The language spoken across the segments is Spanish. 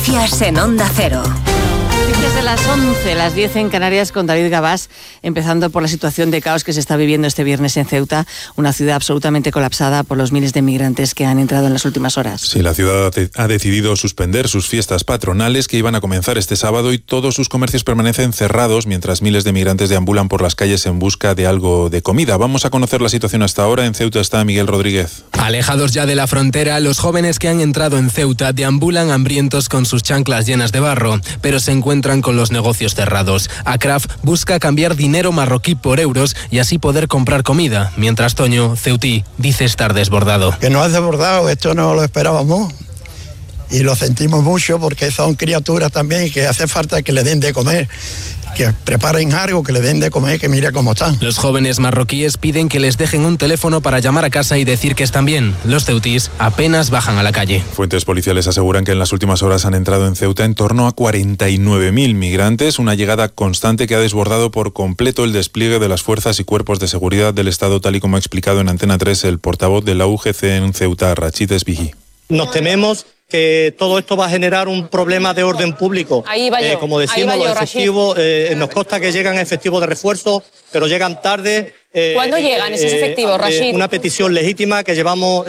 Noticias en Onda Cero. Noticias de las 11, las 10 en Canarias con David Gabás, empezando por la situación de caos que se está viviendo este viernes en Ceuta, una ciudad absolutamente colapsada por los miles de migrantes que han entrado en las últimas horas. Sí, la ciudad ha decidido suspender sus fiestas patronales que iban a comenzar este sábado y todos sus comercios permanecen cerrados mientras miles de migrantes deambulan por las calles en busca de algo de comida. Vamos a conocer la situación hasta ahora. En Ceuta está Miguel Rodríguez. Alejados ya de la frontera, los jóvenes que han entrado en Ceuta deambulan hambrientos con sus chanclas llenas de barro, pero se encuentran con los negocios cerrados. Akraf busca cambiar dinero marroquí por euros y así poder comprar comida, mientras Toño, ceutí, dice estar desbordado. Que no es desbordado, esto no lo esperábamos y lo sentimos mucho porque son criaturas también que hace falta que le den de comer, que preparen algo, que le den de comer, que mire cómo están. Los jóvenes marroquíes piden que les dejen un teléfono para llamar a casa y decir que están bien. Los ceutís apenas bajan a la calle. Fuentes policiales aseguran que en las últimas horas han entrado en Ceuta en torno a 49.000 migrantes, una llegada constante que ha desbordado por completo el despliegue de las fuerzas y cuerpos de seguridad del Estado, tal y como ha explicado en Antena 3 el portavoz de la UGC en Ceuta, Rachid Esbighi. Nos tememos que todo esto va a generar un problema de orden público. Como decimos, los efectivos, nos consta que llegan efectivos de refuerzo, pero llegan tarde. ¿Cuándo llegan esos efectivos, Rachid? Una petición legítima que llevamos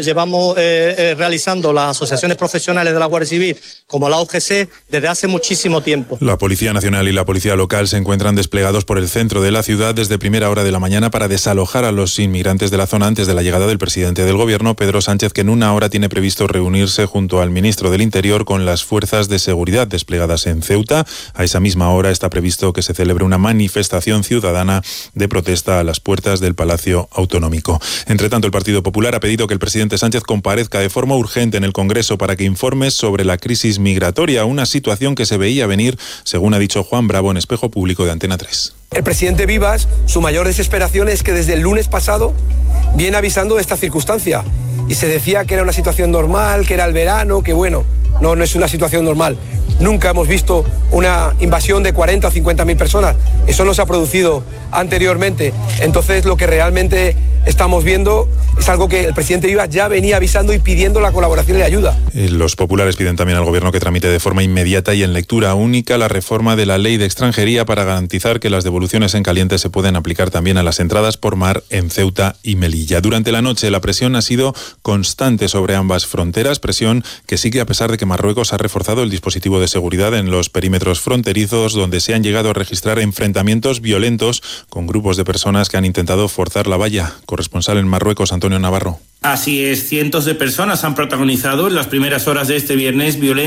realizando las asociaciones profesionales de la Guardia Civil, como la UGC, desde hace muchísimo tiempo. La Policía Nacional y la Policía Local se encuentran desplegados por el centro de la ciudad desde primera hora de la mañana para desalojar a los inmigrantes de la zona antes de la llegada del presidente del Gobierno, Pedro Sánchez, que en una hora tiene previsto reunirse junto al ministro del Interior con las fuerzas de seguridad desplegadas en Ceuta. A esa misma hora está previsto que se celebre una manifestación ciudadana de protesta a las puertas del Palacio Autonómico. Entre tanto, el Partido Popular ha pedido que el presidente Sánchez comparezca de forma urgente en el Congreso para que informe sobre la crisis migratoria, una situación que se veía venir, según ha dicho Juan Bravo en Espejo Público de Antena 3. El presidente Vivas, su mayor desesperación es que desde el lunes pasado viene avisando de esta circunstancia y se decía que era una situación normal, que era el verano, que bueno, no es una situación normal. Nunca hemos visto una invasión de 40 o 50.000 personas. Eso no se ha producido anteriormente. Entonces, lo que realmente estamos viendo es algo que el presidente Vivas ya venía avisando y pidiendo la colaboración y la ayuda. Los populares piden también al Gobierno que tramite de forma inmediata y en lectura única la reforma de la Ley de Extranjería para garantizar que las devoluciones en caliente se pueden aplicar también a las entradas por mar en Ceuta y Melilla. Durante la noche la presión ha sido constante sobre ambas fronteras, presión que sigue a pesar de que Marruecos ha reforzado el dispositivo de seguridad en los perímetros fronterizos, donde se han llegado a registrar enfrentamientos violentos con grupos de personas que han intentado forzar la valla. Corresponsal en Marruecos, Antonio Navarro. Así es, cientos de personas han protagonizado en las primeras horas de este viernes violencia